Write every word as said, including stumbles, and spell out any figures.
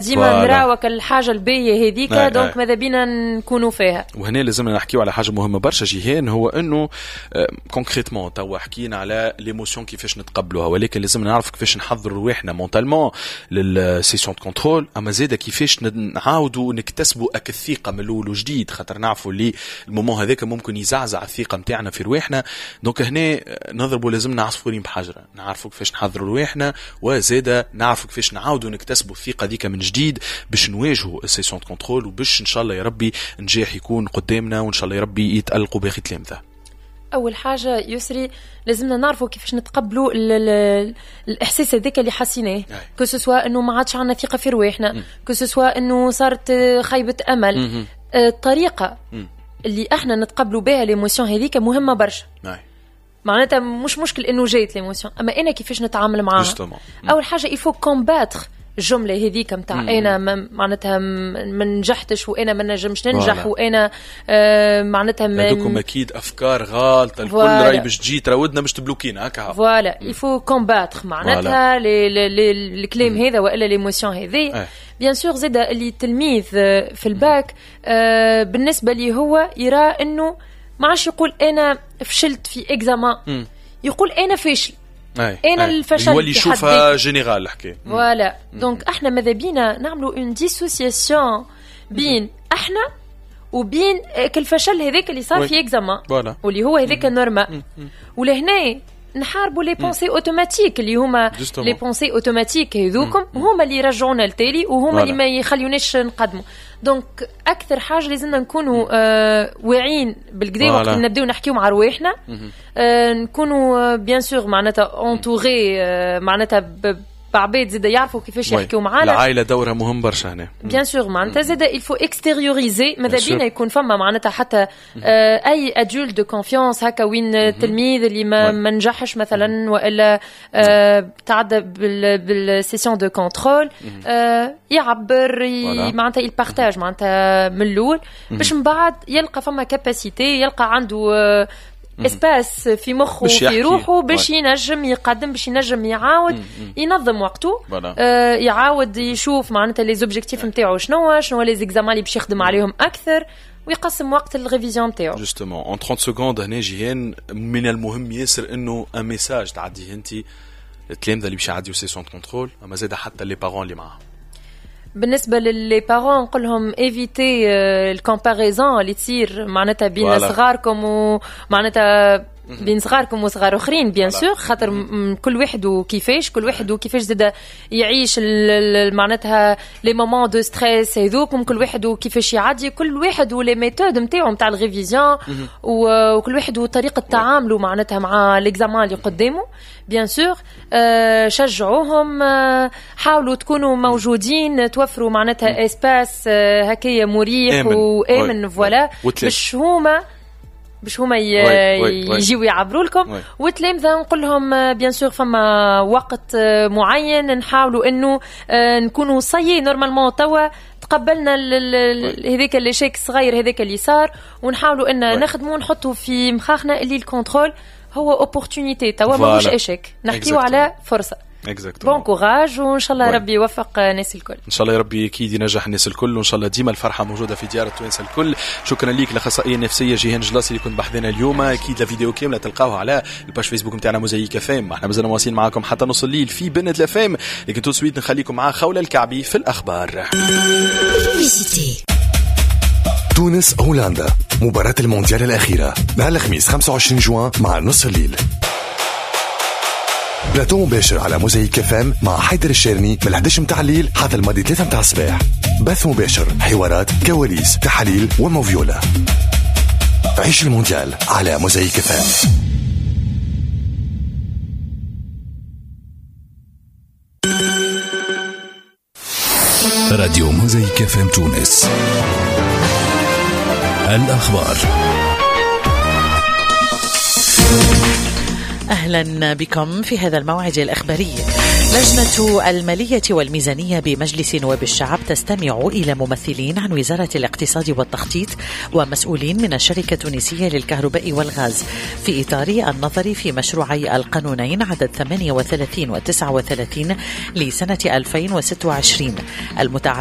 ديما نراوك الحاجه الباهيه هذيك دونك ماذا بينا نكونوا فيها. وهنا لازمنا نحكيو على حاجه مهمه برشا جيهان، هو انه كونكريتمون توا حكينا على ليموسيون كيفاش نتقبلوها، ولكن لازمنا نعرف كيفاش نحضروا رواحنا مونتالمون للسيسيون دو كنترول، اما زاده كيفاش نعاودوا نكتسبوا اك الثقه من الاول وجديد، خاطر نعرفوا اللي المومون هذاك ممكن يزعزع الثقه نتاعنا في رواحنا. دونك هنا نضربوا لازمنا عصفورين بحجره، نعرفوا كيفاش نحضروا رواحنا وزاده نعرفوا كيفاش نعاودوا نكتسبوا الثقه ديك من جديد باش نواجهوا السيسيون دو كنترول، وباش ان شاء الله يا ربي نجاح يكون قدامنا، وان شاء الله يا ربي يتألقوا باقي تلامذه. اول حاجه يسري لازمنا نعرفوا كيفاش نتقبلوا ال ال الاحساس هذاك اللي حاسيناه، كو سوا انه ما عادش عندنا ثقه في رواحنا، كو سوا انه صارت خيبه امل. الطريقه اللي احنا نتقبلوا بها ليموسيون هذيك مهمه برشا. معناتها مش مشكل انه جايت ليموسيون، اما انا كيفاش نتعامل معاها. اول حاجه يفو كومباتر الجمله هذيك نتاع انا معناتها ما نجحتش وانا ما نجمش ننجح وانا آه معناتها هذوكم اكيد افكار غالطه، الكل راي باش تجي تراودنا باش تبلوكينا هكا. فوالا يفو كومباتر معناتها الكلام هذا والا ليموسيون هذه. بيان سور زاد اللي تلميذ في الباك آه بالنسبه لي هو يرى انه ما عادش يقول انا فشلت في اكزامان، يقول انا فاشل. أي. انا أي. الفشل اللي يشوفها جينيرال الحكايه. فوالا دونك احنا ماذا بينا نعملوا اون ديسوسياسيون بين احنا وبين الفشل هذاك اللي صار في اكزامان واللي هو هذاك نورمال، ولهنا نحاربوا لي بونسي اوتوماتيك اللي هما لي بونسي اوتوماتيك هذوكم هما اللي يرجعونا للتالي وهما اللي ما يخليوناش نقدموا. دونك اكثر حاجه لازمنا نكونوا آه واعيين بالكدا وقت نبداو نحكيو مع رواحنا، آه نكونوا بيان سور معناتها اونتوري آه معناتها بعباد زيدا يعرفوا كيفاش يحكيو معانا. العائله دورها مهم برشا هنا بيان سور معناتها زيدا الفو اكستيريوريزي، ماذا بينا يكون فما معناتها حتى آه اي ادولت دو كونفيونس هكا وين التلميذ اللي ما منجحش مثلا والا آه تعدى بالسيسيون دو كنترول آه يعبر معناتها يبارتاج معناتها من الاول باش من بعد يلقى فما كاباسيتي، يلقى عنده آه اسباس في مخه وفي روحه باش ينجم يقدم، باش ينجم يعاود ينظم وقته، آه يعاود يشوف معناتها لي زوبجيكتيف نتاعو شنو شنو لي زيكزامان اللي باش يخدم عليهم اكثر ويقسم وقت الريفيزيون نتاعو. جوستومون اون ثلاثين سكوند هنا جيهان من المهم ياسر انه ان ميساج تعديه انت التلامذه اللي باش يعديو سيسيون كنترول، اما زاد حتى لي بارون اللي معاهم. بالنسبه للي بارون نقول لهم ايفيتي الكومباريزون اللي تصير معناتها بين صغاركم ومعناتها بين صغاركم وصغار اخرين بيان سور، خاطر كل واحد وكيفاش كل واحد وكيفاش زاد يعيش معناتها لي مومون دو ستريس هذوكم، كل واحد وكيفاش يعدي، كل واحد ولي ميثود نتاعو نتاع الريفيزيون، وكل واحد وطريقه تعامله معناتها مع ليكزامان اللي قدامه. بيان سور آه شجعوهم، آه حاولوا تكونوا موجودين، توفروا معناتها اسباس آه هكايا مريح وامن فوالا باش هما باش هما يجيو يعبروا لكم. والتلامذه نقول لهم بيان سور فما وقت معين نحاولوا انه نكونوا صيي نورمالمون توا تقبلنا هذاك الشيء الصغير هذاك اللي صار، ونحاولوا ان نخدموا نحطوا في مخاخنا اللي الكنترول هو اوبورتونيتي توا ماهوش اشيك، نحكيو على فرصه. بون كوراج وان شاء الله ربي يوفق الناس الكل. ان شاء الله يا ربي اكيد ينجح الناس الكل، وان شاء الله ديما الفرحه موجوده في ديار التوانسه الكل. شكرا ليك الاخصائيه النفسيه جيهان جلاسي اللي كنت بحذنا اليوم. اكيد الفيديو كامله تلقاوها على الباج فيسبوك نتاعنا موزايك فام. احنا مازلنا مواصلين معاكم حتى نص الليل في بنت الافام، لكن تو سويت نخليكم مع خوله الكعبي في الاخبار. تونس هولندا، مباراة المونديال الأخيرة نهار الخميس خمسة وعشرين جوان مع نص الليل. بلاتو مباشر على موزايك فام مع حيدر الشيرني من الحداش متاع الليل حتى الماضي ثلاثة متاع الصباح. بث مباشر، حوارات، كواليس، تحاليل وموفيولا. عيش المونديال على موزايك فام. راديو موزايك فام تونس. الأخبار. أهلا بكم في هذا الموعد الإخباري. لجنة المالية والميزانية بمجلس نواب الشعب تستمع إلى ممثلين عن وزارة الاقتصاد والتخطيط ومسؤولين من الشركة التونسية للكهرباء والغاز في إطار النظر في مشروعي القانونين عدد ثمانية وثلاثين وتسعة وثلاثين لسنة ألفين وستة وعشرين المتعلق